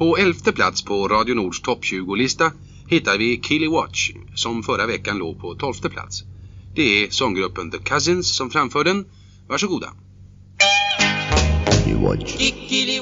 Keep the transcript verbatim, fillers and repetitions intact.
På elfte plats på Radio Nords topp tjugo-lista hittar vi Killy Watch, som förra veckan låg på tolfte plats. Det är sånggruppen The Cousins som framför den. Varsågoda. Killy Watch.